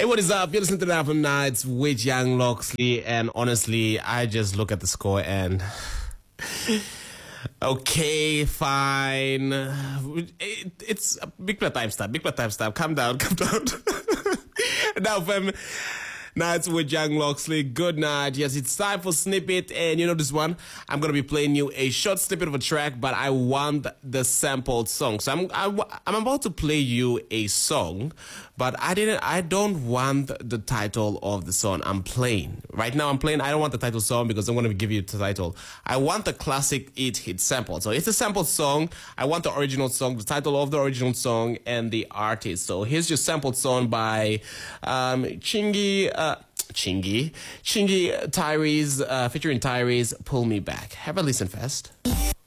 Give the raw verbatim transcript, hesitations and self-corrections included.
Hey, what is up? You're listening to the Album Nights with Young Loxley, and honestly, I just look at the score and okay, fine. It, it's a big play time stop. Big play time stop. Calm down, calm down. Now, fam. Nights with Young Loxley. Good night. Yes, it's time for Snippet. And you know this one? I'm going to be playing you a short snippet of a track, but I want the sampled song. So I'm, I, I'm about to play you a song, but I didn't, I don't want the title of the song I'm playing. Right now I'm playing, I don't want the title song because I'm going to give you the title. I want the classic It Hit sample. So it's a sampled song. I want the original song, the title of the original song, and the artist. So here's your sampled song by um, Chingy, uh, Chingy, Chingy Tyrese, uh, featuring Tyrese, Pull Me Back. Have a listen first.